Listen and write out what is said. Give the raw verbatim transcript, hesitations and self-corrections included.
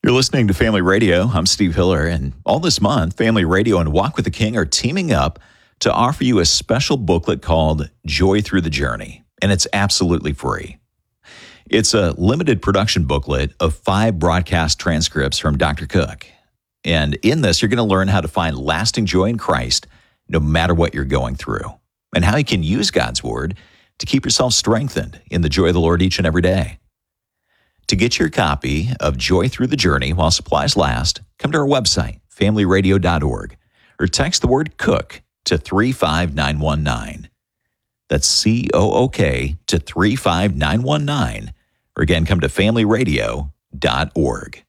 You're listening to Family Radio. I'm Steve Hiller, and all this month, Family Radio and Walk with the King are teaming up to offer you a special booklet called Joy Through the Journey, and it's absolutely free. It's a limited production booklet of five broadcast transcripts from Doctor Cook. And in this, you're going to learn how to find lasting joy in Christ no matter what you're going through, and how you can use God's Word to keep yourself strengthened in the joy of the Lord each and every day. To get your copy of Joy Through the Journey while supplies last, come to our website, family radio dot org, or text the word COOK to three five nine one nine. That's C O O K to three five nine one nine, or again, come to family radio dot org.